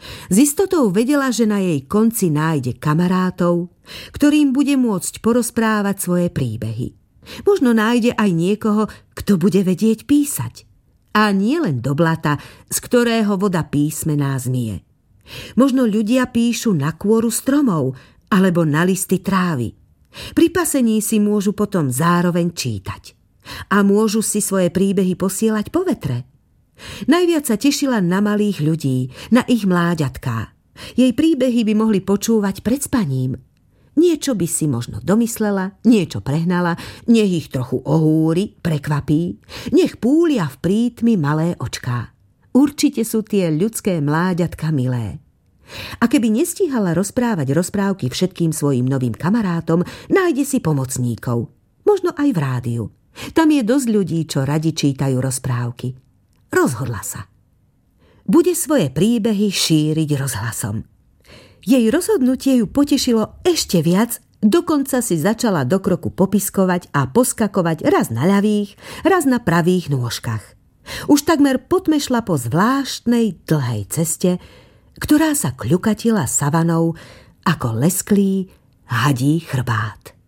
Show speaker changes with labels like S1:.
S1: S istotou vedela, že na jej konci nájde kamarátov, ktorým bude môcť porozprávať svoje príbehy. Možno nájde aj niekoho, kto bude vedieť písať. A nie len do blata, z ktorého voda písmená zmije. Možno ľudia píšu na kôru stromov alebo na listy trávy. Pri pasení si môžu potom zároveň čítať. A môžu si svoje príbehy posielať po vetre. Najviac sa tešila na malých ľudí, na ich mláďatká. Jej príbehy by mohli počúvať pred spaním. Niečo by si možno domyslela, niečo prehnala, nech ich trochu ohúri, prekvapí, nech púlia v prítmi malé očká. Určite sú tie ľudské mláďatka milé. A keby nestíhala rozprávať rozprávky všetkým svojim novým kamarátom, nájde si pomocníkov. Možno aj v rádiu. Tam je dosť ľudí, čo radi čítajú rozprávky. Rozhodla sa. Bude svoje príbehy šíriť rozhlasom. Jej rozhodnutie ju potešilo ešte viac, dokonca si začala do kroku popiskovať a poskakovať raz na ľavých, raz na pravých nôžkach. Už takmer potmešla po zvláštnej dlhej ceste, ktorá sa kľukatila savanou ako lesklý hadí chrbát.